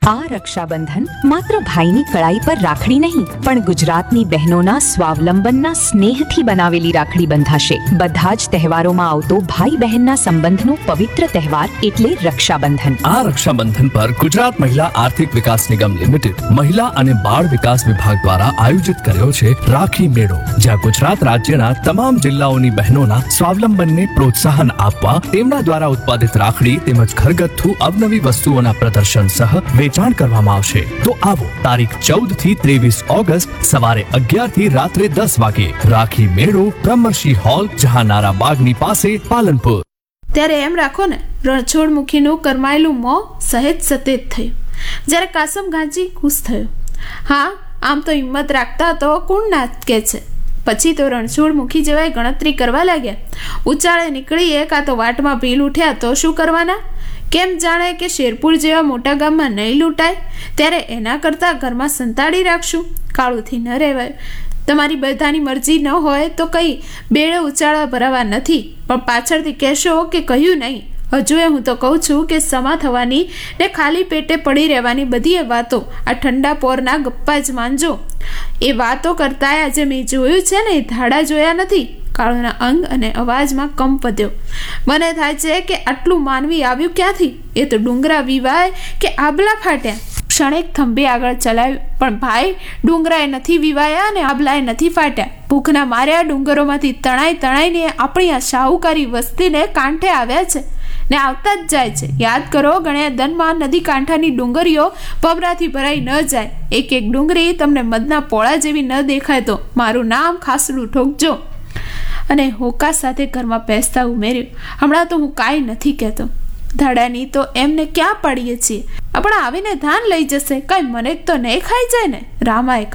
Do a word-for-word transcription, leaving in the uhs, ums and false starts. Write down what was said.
આ રક્ષાબંધન માત્ર ભાઈની કળાઈ પર રાખડી નહીં, પણ ગુજરાતની બહેનોના સ્વાવલંબનના સ્નેહથી બનાવેલી રાખડી બંધાશે. બધા જ તહેવારોમાં આવતો ભાઈ બહેનના સંબંધનો પવિત્ર તહેવાર એટલે રક્ષાબંધન. આ રક્ષાબંધન પર ગુજરાત મહિલા આર્થિક વિકાસ નિગમ લિમિટેડ મહિલા અને બાળ વિકાસ વિભાગ દ્વારા આયોજિત કર્યો છે રાખી મેળો, જ્યાં ગુજરાત રાજ્યના તમામ જિલ્લાઓની બહેનોના સ્વાવલંબનને પ્રોત્સાહન આપવા તેમના દ્વારા ઉત્પાદિત રાખડી તેમજ ઘરગથ્થુ અવનવી વસ્તુઓના પ્રદર્શન સહ વેચાણ કરવામાં આવશે. તો આવો તારીખ ચૌદ થી ત્રેવીસ ઓગસ્ટ સવારે અગિયાર થી રાત્રે દસ વાગે રાખી મેળો, બ્રહ્મર્ષિ હોલ, જહાનારા બાગની પાસે, પાલનપુર. ત્યારે એમ રાખો ને, રણછોડમુખીનું કરમાયેલું મોં સહેજ સતેજ થયું જ્યારે કાસમ ગાંજી ખુશ થયો. હા, આમ તો હિંમત રાખતા તો કોણ ના કે છે. પછી તો રણછોડમુખી જેવાય ગણતરી કરવા લાગ્યા. ઉચાળે નીકળીએ કાં તો વાટમાં ભીલ ઉઠ્યા તો શું કરવાના? કેમ જાણે કે શેરપુર જેવા મોટા ગામમાં નહીં લૂંટાય, ત્યારે એના કરતાં ઘરમાં સંતાડી રાખશું. કાળુથી ન રહેવાય. તમારી બધાની મરજી ન હોય તો કંઈ બેડે ઉચાળા ભરાવા નથી, પણ પાછળથી કહેશો કે કહ્યું નહીં. હજુ એ હું તો કહું છું કે સમા થવાની ને ખાલી પેટે પડી રહેવાની બધી એ વાતો આ ઠંડા પોરના ગપ્પા જ માનજો. એ વાતો કરતાં આજે મેં જોયું છે ને, એ ધાડા જોયા નથી. કાળુના અંગ અને અવાજમાં કંપ વધ્યો. મને થાય છે કે આટલું માનવી આવ્યું ક્યાંથી? એ તો ડુંગરા વિવાય કે આબલા ફાટ્યા. ક્ષણિક થંભી આગળ ચલાવ્યું, પણ ભાઈ, ડુંગરાએ નથી વિવાયા અને આબલાએ નથી ફાટ્યા. ભૂખના માર્યા ડુંગરોમાંથી તણાઈ તણાઈને આપણી આ શાહુકારી વસ્તીને કાંઠે આવ્યા છે ને આવતા જ જાય છે. યાદ કરો, ગણ્યા દનમાં નદી કાંઠાની ડુંગરીઓ ભમરાથી ભરાઈ ન જાય. એક એક ડુંગરી તમને મધના પોળા જેવી ન દેખાય તો મારું નામ ખાસડું ઠોકજો. અને હોકા સાથે ઘરમાં બેસતા ઉમેર્યું, હમણાં તો હું કાંઈ નથી કહેતો. ધાડાની તો એમને ક્યાં પાડીએ છીએ, પણ આવીને ધાન લઈ જશે, કાંઈ મને તો નહીં ખાઈ જાય ને? રામાએ